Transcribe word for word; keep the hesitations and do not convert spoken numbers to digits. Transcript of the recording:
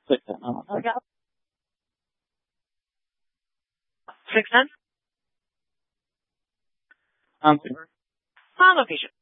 Six ten. Oh, okay. six ten? Um, On location.